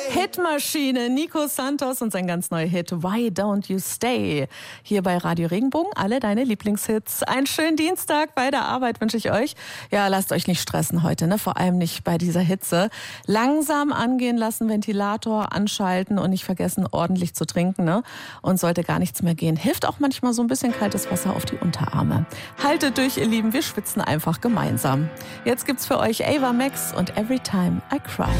Hitmaschine, Nico Santos und sein ganz neuer Hit Why Don't You Stay. Hier bei Radio Regenbogen, alle deine Lieblingshits. Einen schönen Dienstag bei der Arbeit wünsche ich euch. Ja, lasst euch nicht stressen heute, ne? Vor allem nicht bei dieser Hitze. Langsam angehen lassen, Ventilator anschalten und nicht vergessen, ordentlich zu trinken, ne? Und sollte gar nichts mehr gehen, hilft auch manchmal so ein bisschen kaltes Wasser auf die Unterarme. Haltet durch, ihr Lieben, wir schwitzen einfach gemeinsam. Jetzt gibt's für euch Ava Max und Every Time I Cry.